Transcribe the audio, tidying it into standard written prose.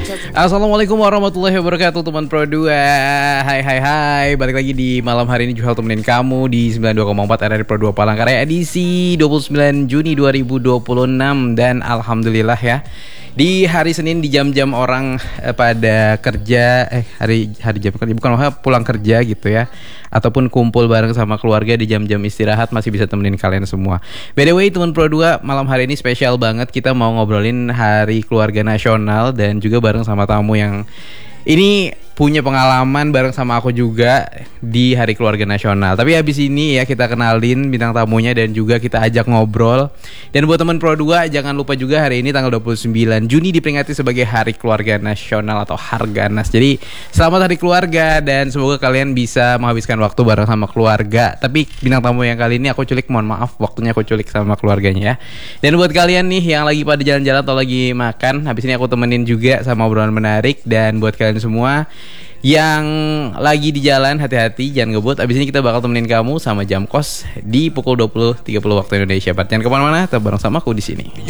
Assalamualaikum warahmatullahi wabarakatuh teman Pro 2. Hai. Balik lagi di malam hari ini Juhal temenin kamu di 92,4 RRI Pro 2 Palangkaraya edisi 29 Juni 2026. Dan alhamdulillah ya, di hari Senin di jam-jam orang pada kerja, hari jam kerja, bukan pulang kerja gitu ya, ataupun kumpul bareng sama keluarga di jam-jam istirahat, masih bisa temenin kalian semua. By the way teman Pro 2, malam hari ini spesial banget. Kita mau ngobrolin Hari Keluarga Nasional dan juga bareng sama tamu yang ini punya pengalaman bareng sama aku juga di Hari Keluarga Nasional. Tapi habis ini ya kita kenalin bintang tamunya dan juga kita ajak ngobrol. Dan buat teman Pro 2, jangan lupa juga hari ini tanggal 29 Juni diperingati sebagai Hari Keluarga Nasional atau Harganas. Jadi selamat Hari Keluarga dan semoga kalian bisa menghabiskan waktu bareng sama keluarga. Tapi bintang tamu yang kali ini aku culik, mohon maaf waktunya aku culik sama keluarganya ya. Dan buat kalian nih yang lagi pada jalan-jalan atau lagi makan, habis ini aku temenin juga sama obrolan menarik. Dan buat kalian semua yang lagi di jalan, hati-hati, jangan ngebut. Abis ini kita bakal temenin kamu sama Jam Kos di pukul 20.30 waktu Indonesia Barat. Jangan kemana-mana, tetap bareng sama aku di sini.